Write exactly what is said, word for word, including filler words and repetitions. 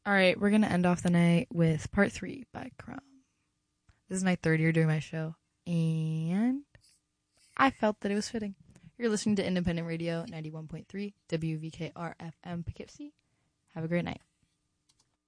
All right, we're going to end off the night with Part three by Crumb. This is my third year doing my show, and I felt that it was fitting. You're listening to Independent Radio ninety-one point three W V K R F M Poughkeepsie. Have a great night.